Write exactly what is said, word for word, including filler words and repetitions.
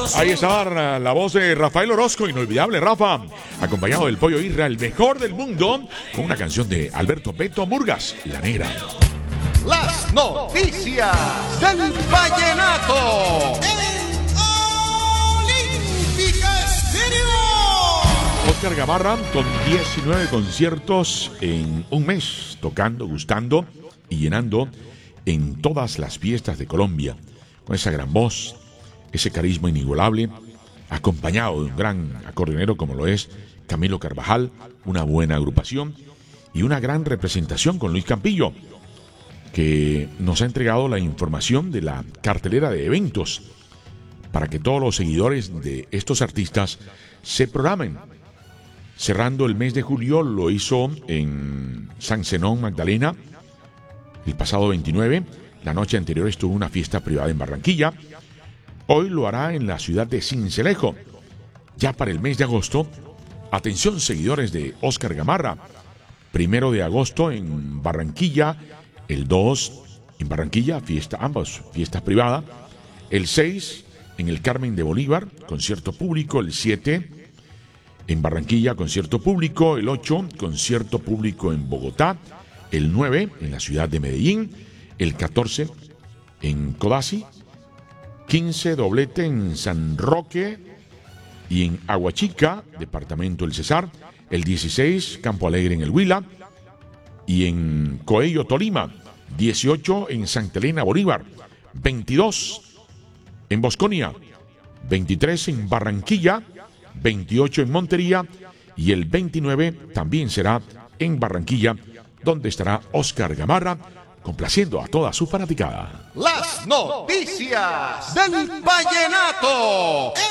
Ahí está la voz de Rafael Orozco, inolvidable Rafa, acompañado del Pollo Irra, el mejor del mundo, con una canción de Alberto Beto Murgas, La Negra. Las noticias del vallenato. Olímpica Estéreo. Oscar Gamarra con diecinueve conciertos en un mes, tocando, gustando y llenando en todas las fiestas de Colombia, con esa gran voz, ese carisma inigualable, acompañado de un gran acordeonero como lo es Camilo Carvajal, una buena agrupación y una gran representación con Luis Campillo, que nos ha entregado la información de la cartelera de eventos para que todos los seguidores de estos artistas se programen. Cerrando el mes de julio, lo hizo en San Zenón, Magdalena, el pasado veintinueve. La noche anterior estuvo una fiesta privada en Barranquilla. Hoy lo hará en la ciudad de Sincelejo. Ya para el mes de agosto, atención seguidores de Oscar Gamarra, primero de agosto en Barranquilla, el dos en Barranquilla, fiesta, ambas fiestas privadas, el seis en el Carmen de Bolívar, concierto público, el siete en Barranquilla, concierto público, el ocho, concierto público en Bogotá, el nueve en la ciudad de Medellín, el catorce en Codazzi, quince doblete en San Roque y en Aguachica, departamento del Cesar, el dieciséis Campo Alegre en el Huila y en Coello, Tolima, dieciocho en Santa Elena, Bolívar, veintidós en Bosconia, veintitrés en Barranquilla, veintiocho en Montería y el veintinueve también será en Barranquilla, donde estará Oscar Gamarra complaciendo a toda su fanaticada. Las noticias del vallenato.